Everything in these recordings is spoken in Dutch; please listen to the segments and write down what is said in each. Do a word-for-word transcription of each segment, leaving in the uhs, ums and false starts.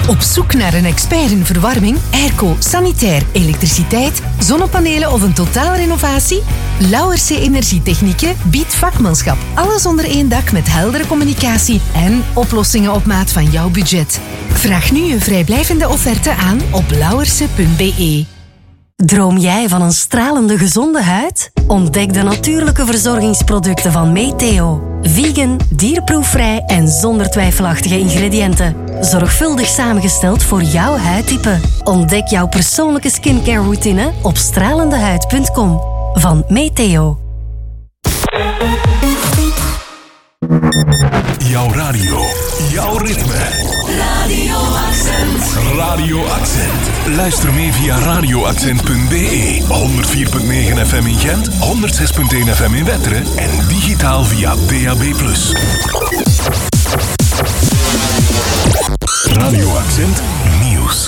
Op zoek naar een expert in verwarming, airco, sanitair, elektriciteit, zonnepanelen of een totaalrenovatie? Lauwerse Energietechnieken biedt vakmanschap. Alles onder één dak met heldere communicatie en oplossingen op maat van jouw budget. Vraag nu een vrijblijvende offerte aan op lauwerse punt b e. Droom jij van een stralende gezonde huid? Ontdek de natuurlijke verzorgingsproducten van Meteo. Vegan, dierproefvrij en zonder twijfelachtige ingrediënten. Zorgvuldig samengesteld voor jouw huidtype. Ontdek jouw persoonlijke skincare routine op stralendehuid punt com. Van Meteo. Jouw radio, jouw ritme. Radio Accent. Radio Accent. Luister mee via radio accent punt b e. honderd vier komma negen F M in Gent, honderdzes komma één F M in Wetteren en digitaal via D A B plus. Radio Accent Nieuws.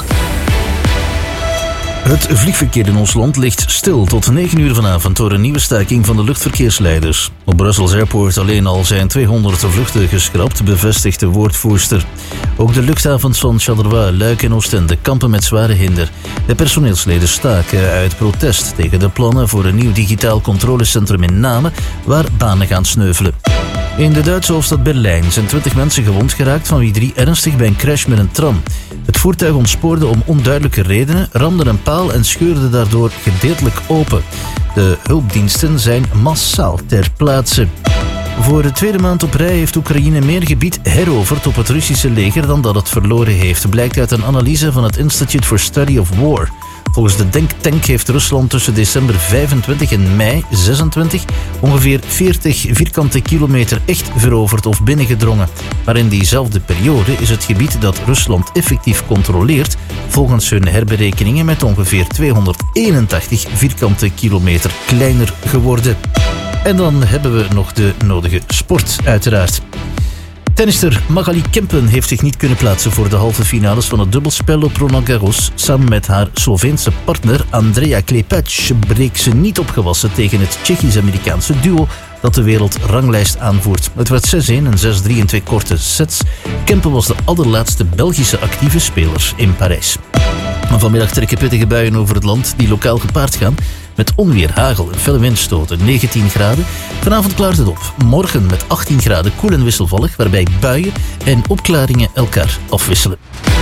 Het vliegverkeer in ons land ligt stil tot negen uur vanavond door een nieuwe staking van de luchtverkeersleiders. Op Brussels Airport alleen al zijn tweehonderd vluchten geschrapt, bevestigt de woordvoerster. Ook de luchthavens van Charleroi, Luik en Oostende kampen met zware hinder. De personeelsleden staken uit protest tegen de plannen voor een nieuw digitaal controlecentrum in Namen, waar banen gaan sneuvelen. In de Duitse hoofdstad Berlijn zijn twintig mensen gewond geraakt, van wie drie ernstig bij een crash met een tram. Het voertuig ontspoorde om onduidelijke redenen, ramde een paal en scheurde daardoor gedeeltelijk open. De hulpdiensten zijn massaal ter plaatse. Voor de tweede maand op rij heeft Oekraïne meer gebied heroverd op het Russische leger dan dat het verloren heeft, blijkt uit een analyse van het Institute for Study of War. Volgens de denktank heeft Rusland tussen december vijfentwintig en mei zesentwintig ongeveer veertig vierkante kilometer echt veroverd of binnengedrongen. Maar in diezelfde periode is het gebied dat Rusland effectief controleert volgens hun herberekeningen met ongeveer tweehonderdeenentachtig vierkante kilometer kleiner geworden. En dan hebben we nog de nodige sport, uiteraard. Tennister Magali Kempen heeft zich niet kunnen plaatsen voor de halve finales van het dubbelspel op Roland Garros. Samen met haar Sloveense partner Andrea Klepac breek ze niet opgewassen tegen het Tsjechisch-Amerikaanse duo dat de wereldranglijst aanvoert. Het werd zes-een en zes-drie in twee korte sets. Kempen was de allerlaatste Belgische actieve speler in Parijs. Vanmiddag trekken pittige buien over het land die lokaal gepaard gaan met onweer, hagel en felle windstoten, negentien graden. Vanavond klaart het op. Morgen met achttien graden koel en wisselvallig, waarbij buien en opklaringen elkaar afwisselen.